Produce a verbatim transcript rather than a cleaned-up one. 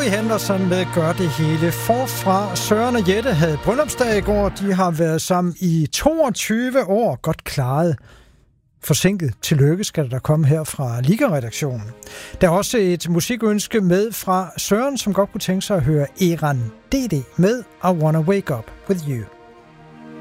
Louis Henderson med Gør det hele forfra. Søren og Jette havde bryllupsdag i går. De har været sammen i toogtyve år. Godt klaret. Forsinket tillykke skal der komme her fra Liga-redaktionen. Der er også et musikønske med fra Søren, som godt kunne tænke sig at høre Eran D D med I Wanna Wake Up With You.